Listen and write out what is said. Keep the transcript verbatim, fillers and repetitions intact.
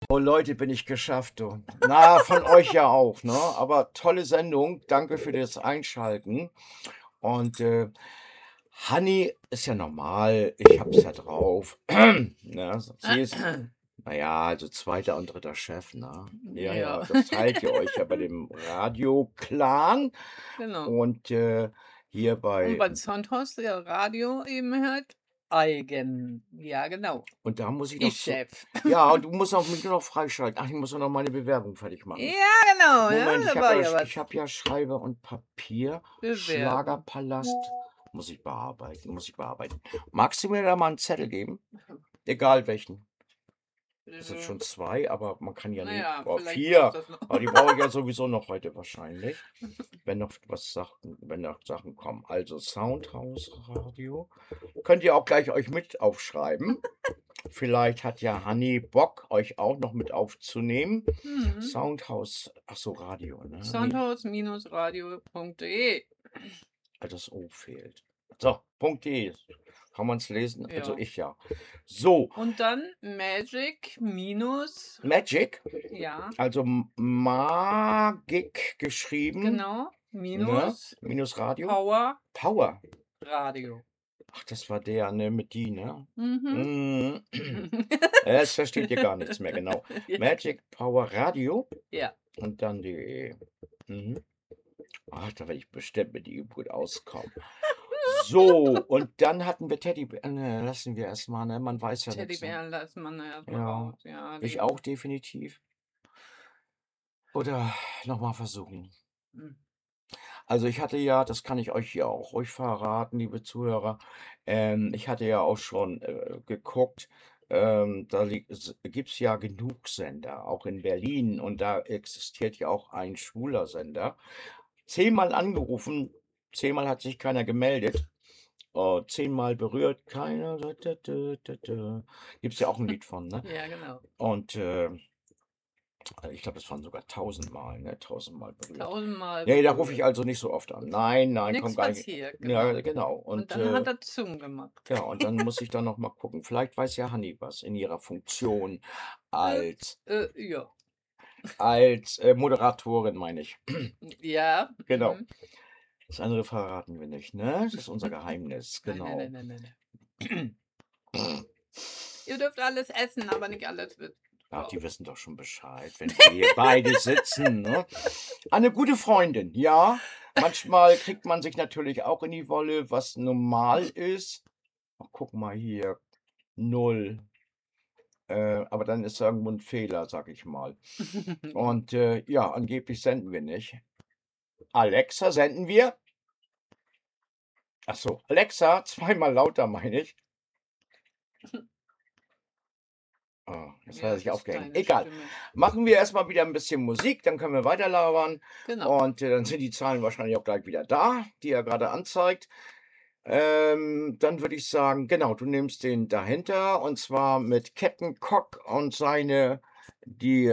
Oh Leute, bin ich geschafft, du. Na, von euch ja auch, ne? Aber tolle Sendung. Danke für das Einschalten. Und äh, Hanni ist ja normal. Ich hab's ja drauf. Ne? Sie ist, naja, also zweiter und dritter Chef, ne? Ja, Ja, ja, das teilt ihr euch ja bei dem Radio-Clan. genau. Und äh, hier Und bei, beim Soundhaus, ja, Radio eben halt eigen. Ja, genau. und da muss ich noch Ich zu. Chef. Ja, und du musst auch mich nur noch freischalten. Ach, ich muss auch noch meine Bewerbung fertig machen. Ja, genau, ja, Moment, ich da habe war ja, ja was. ich hab ja Schreiber und Papier. Bewerbung. Schlagerpalast. Muss ich bearbeiten, muss ich bearbeiten. Magst du mir da mal einen Zettel geben? Egal welchen. Das sind Also, schon zwei, aber man kann ja nie. naja, Oh, vielleicht brauchst vier. du das noch. Aber die brauche ich ja sowieso noch heute wahrscheinlich. Wenn noch was Sachen, wenn noch Sachen kommen. Also Soundhouse Radio. Könnt ihr auch gleich euch mit aufschreiben. Vielleicht hat ja Hanni Bock, euch auch noch mit aufzunehmen. Mhm. Soundhouse, ach so, Radio, ne? Wie? Soundhaus-radio.de. Also das O fehlt. So, .de. Kann man es lesen? Also Ja. ich ja. So, Und dann Magic minus, Magic, ja, also M- Magic geschrieben, genau, ne? minus Minus Radio. Power Power. Radio. Ach, das war der, ne? Mit die, ne? Mhm. Mm. Jetzt versteht ihr gar nichts mehr, genau. Ja. Magic Power Radio Ja. und dann die. Mhm. Ach, da werde ich bestimmt mit ihm gut auskommen. So, und dann hatten wir Teddybär. Ne, lassen wir erstmal, ne? Man weiß ja nichts. Ne? Teddybären lassen wir erstmal Ja, raus. Ja, ich die. auch definitiv. Oder nochmal versuchen. Hm. Also ich hatte ja, das kann ich euch ja auch ruhig verraten, liebe Zuhörer, ähm, ich hatte ja auch schon äh, geguckt, ähm, da gibt es ja genug Sender, auch in Berlin, und da existiert ja auch ein schwuler Sender. Zehnmal angerufen, zehnmal hat sich keiner gemeldet. Oh, zehnmal berührt, keiner. Gibt es ja auch ein Lied von, ne? Ja, genau. Und äh, ich glaube, das waren sogar tausendmal, ne? Tausendmal berührt. Tausendmal Nee, da rufe ich berührt. also nicht so oft an. Nein, nein, Nichts kommt gar nicht. passiert, Ja, genau. genau. Und Und dann äh, hat er zugemacht. ja, und dann muss ich da noch mal gucken. Vielleicht weiß ja Hanni was in ihrer Funktion Äh, als, äh, ja. als äh, Moderatorin, meine ich. Ja. Genau. Mhm. Das andere verraten wir nicht, ne? Das ist unser Geheimnis, Nein, nein, genau. nein, nein, nein, nein. Ihr dürft alles essen, aber nicht alles wissen. Ach, die wissen doch schon Bescheid, wenn wir hier beide sitzen, ne? Eine gute Freundin, ja. Manchmal kriegt man sich natürlich auch in die Wolle, was normal ist. Ach, guck mal hier, null. Äh, aber dann ist irgendwo ein Fehler, sag ich mal. Und äh, ja, angeblich senden wir nicht. Alexa, senden wir? Ach so, Alexa, zweimal lauter, meine ich. Oh, jetzt hat Ja, er es sich ist aufgehängt. deine Egal. Stimme. Machen wir erstmal wieder ein bisschen Musik, dann können wir weiter labern. Genau. Und äh, dann sind die Zahlen wahrscheinlich auch gleich wieder da, die er gerade anzeigt. Ähm, dann würde ich sagen, genau, du nimmst den dahinter, und zwar mit Captain Cock und seine, die